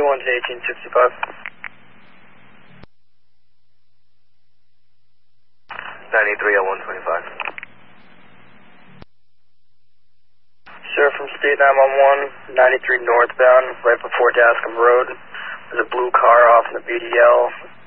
going to 1865. 93 at 125. Sir, from State 911, 93 northbound, right before Dascom Road. There's a blue car off in the BDL.